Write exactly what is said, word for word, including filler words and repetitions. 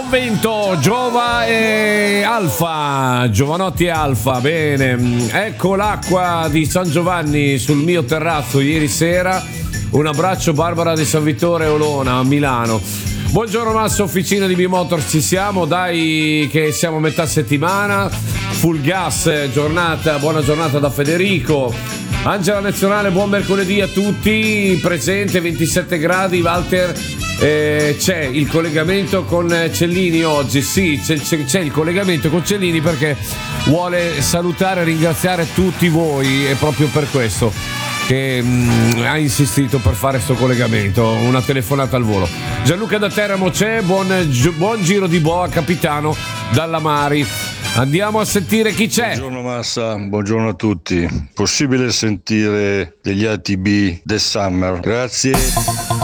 buon vento, Giova e Alfa, Giovanotti e Alfa, bene, ecco l'acqua di San Giovanni sul mio terrazzo ieri sera, un abbraccio Barbara di San Vittore Olona a Milano. Buongiorno Masso, officina di B-Motor, ci siamo, dai che siamo a metà settimana, full gas, giornata, buona giornata da Federico. Angela Nazionale, buon mercoledì a tutti, presente ventisette gradi, Walter, eh, c'è il collegamento con Cellini oggi, sì, c'è, c'è, c'è il collegamento con Cellini perché vuole salutare e ringraziare tutti voi, è proprio per questo che mh, ha insistito per fare questo collegamento, una telefonata al volo. Gianluca da Teramo c'è, buon, buon giro di boa capitano dalla Mari. Andiamo a sentire chi c'è. Buongiorno Massa, buongiorno a tutti. Possibile sentire degli A T B The Summer? Grazie.